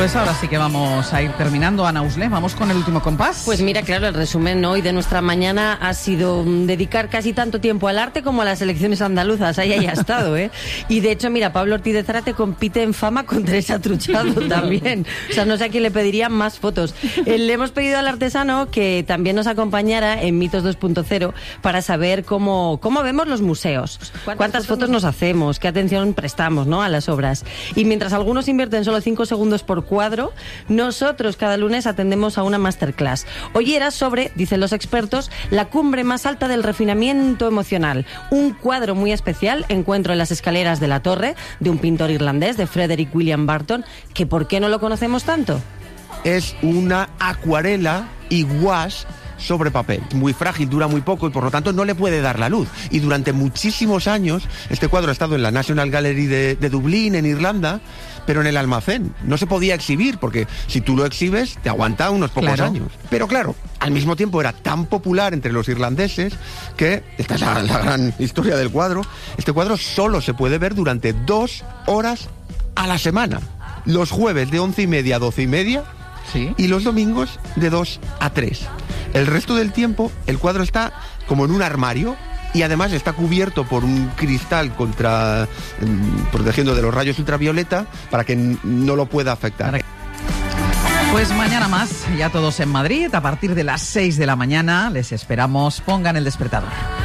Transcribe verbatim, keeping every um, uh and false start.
Pues ahora sí que vamos a ir terminando, Ana Usle. Vamos con el último compás. Pues mira, claro, el resumen hoy de nuestra mañana ha sido dedicar casi tanto tiempo al arte como a las elecciones andaluzas. Ahí haya estado, ¿eh? Y de hecho, mira, Pablo Ortiz de Zárate compite en fama con Teresa Truchado también. O sea, no sé a quién le pedirían más fotos. Eh, le hemos pedido al artesano que también nos acompañara en Mitos dos punto cero para saber cómo, cómo vemos los museos. ¿Cuántas, ¿Cuántas fotos nos hacemos? ¿Qué atención prestamos, ¿no?, a las obras? Y mientras algunos invierten solo cinco segundos por cuadro, nosotros cada lunes atendemos a una masterclass. Hoy era sobre, dicen los expertos, la cumbre más alta del refinamiento emocional. Un cuadro muy especial, Encuentro en las escaleras de la torre, de un pintor irlandés, de Frederick William Barton, que ¿por qué no lo conocemos tanto? Es una acuarela y gouache sobre papel, muy frágil, dura muy poco y por lo tanto no le puede dar la luz. Y durante muchísimos años este cuadro ha estado en la National Gallery de, de Dublín, en Irlanda, pero en el almacén. No se podía exhibir porque si tú lo exhibes te aguanta unos pocos claro. años. Pero claro, al mismo tiempo era tan popular entre los irlandeses que, esta es la, la gran historia del cuadro, este cuadro solo se puede ver durante dos horas a la semana. Los jueves de once y media a doce y media, ¿sí?, y los domingos de dos a tres. El resto del tiempo el cuadro está como en un armario y además está cubierto por un cristal contra protegiendo de los rayos ultravioleta para que no lo pueda afectar. Pues mañana más, ya todos en Madrid, a partir de las seis de la mañana. Les esperamos, pongan el despertador.